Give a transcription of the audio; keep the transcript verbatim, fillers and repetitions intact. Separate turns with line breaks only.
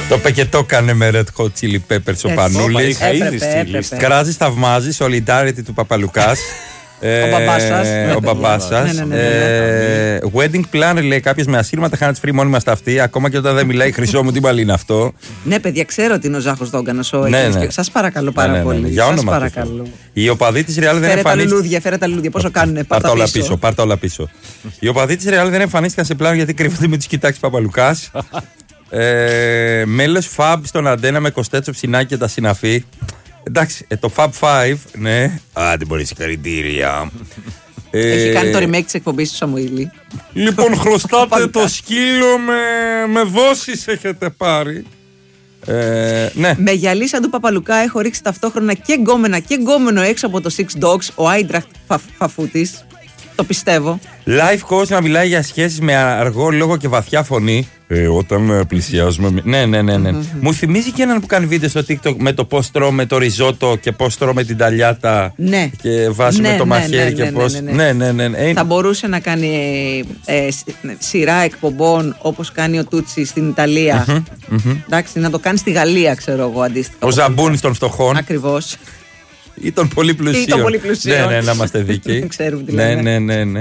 Το είπε και το έκανε με Red Hot Chili Peppers ο Πανούλης. Κράζει, θαυμάζει, solidarity του Παπαλουκάς.
Ο μπαμπάς σας.
Ο μπαμπάς σας. Wedding planner, λέει κάποιος, με ασύρματα χάνει free μόνιμα στα αυτή. Ακόμα και όταν δεν μιλάει, χρυσό μου, τι μπαλί είναι αυτό.
Ναι, παιδιά, ξέρω ότι είναι ο Ζάχος Δόγκανος. Σας παρακαλώ πάρα
ναι, ναι,
πολύ.
ναι, για όνομα
σας παρακαλώ.
Οι οπαδοί της Real δεν
εμφανίστηκαν.
εμφανίστηκαν.
Φέρε τα λουλούδια, φέρε τα λουλούδια. Πόσο κάνουνε, πάρ' τα
όλα
πίσω.
Πάρ' τα όλα πίσω. Οι οπαδοί της Real δεν εμφανίστηκαν σε πλάνο γιατί κρύβονται με τους κοιτάξεις Παπαλουκάς. ε, Μέλος Fab στον Αντένα με Κοστέτσο Ψινάκη και τα συναφή. Εντάξει, ε, το Fab πέντε, ναι. Α, δεν μπορεί, συγχαρητήρια.
Έχει κάνει το remake της εκπομπής του Σαμουήλη.
Λοιπόν, χρωστάτε το σκύλο με, με δόσεις έχετε πάρει. Ε, ναι.
Με γυαλί σαν του Παπαλουκά έχω ρίξει ταυτόχρονα και γκόμενα και γκόμενο έξω από το Six Dogs, ο Άιντραχτ Φαφούτης. Το πιστεύω.
Live coach να μιλάει για σχέσεις με αργό λόγο και βαθιά φωνή. Ε, όταν πλησιάζουμε. Ναι, ναι, ναι. ναι. Mm-hmm. Μου θυμίζει και έναν που κάνει βίντεο στο TikTok με το πώς τρώμε το ριζότο και πώς τρώμε την ταλιάτα.
Ναι.
Και βάζουμε
ναι,
το
ναι,
μαχαίρι
ναι,
και
ναι,
πώς.
Ναι, ναι,
ναι. ναι, ναι, ναι.
Θα μπορούσε να κάνει ε, ε, σειρά εκπομπών όπως κάνει ο Τούτσι στην Ιταλία. Mm-hmm, mm-hmm. Εντάξει, να το κάνει στη Γαλλία, ξέρω εγώ αντίστοιχα.
Ο Ζαμπούνης των φτωχών.
Ακριβώς.
Ή των πολύ πλουσίων.
Ή των πολύ πλουσίων.
Ναι, ναι, να είμαστε δίκαιοι.
Ξέρουμε τι
ναι,
λέμε.
ναι, ναι, ναι.